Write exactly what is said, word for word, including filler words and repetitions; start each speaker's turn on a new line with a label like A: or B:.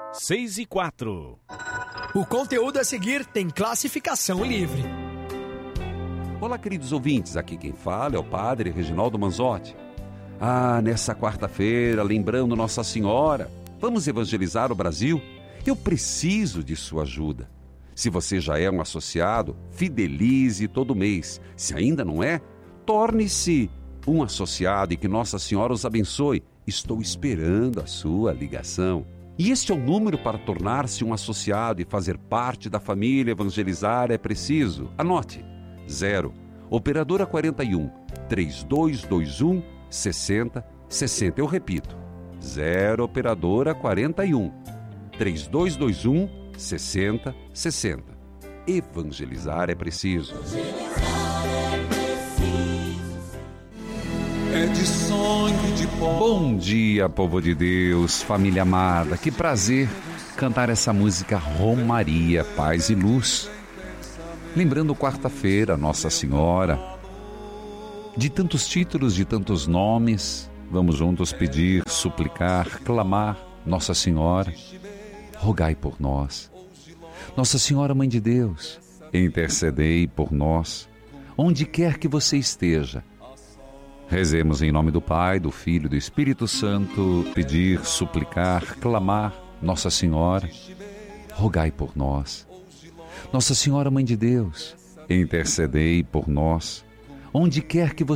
A: seis e quatro.
B: O conteúdo a seguir tem classificação livre.
C: Olá, queridos ouvintes, aqui quem fala é o Padre Reginaldo Manzotti. Ah, nessa quarta-feira, lembrando Nossa Senhora, vamos evangelizar o Brasil? Eu preciso de sua ajuda. Se você já é um associado, fidelize todo mês. Se ainda não é, torne-se um associado e que Nossa Senhora os abençoe. Estou esperando a sua ligação. E este é o número para tornar-se um associado e fazer parte da família Evangelizar é Preciso. Anote: zero, operadora quarenta e um, trinta e dois vinte e um, sessenta, sessenta. Eu repito: zero, operadora quarenta e um, trinta e dois vinte e um, sessenta, sessenta. Evangelizar é preciso.
D: É de sonho de pó.
C: Bom dia, povo de Deus, família amada. Que prazer cantar essa música Romaria, Paz e Luz. Lembrando quarta-feira, Nossa Senhora. De tantos títulos, de tantos nomes, vamos juntos pedir, suplicar, clamar: Nossa Senhora, rogai por nós. Nossa Senhora, Mãe de Deus, intercedei por nós, onde quer que você esteja. Rezemos em nome do Pai, do Filho e do Espírito Santo, pedir, suplicar, clamar: Nossa Senhora, rogai por nós. Nossa Senhora, Mãe de Deus, intercedei por nós, onde quer que você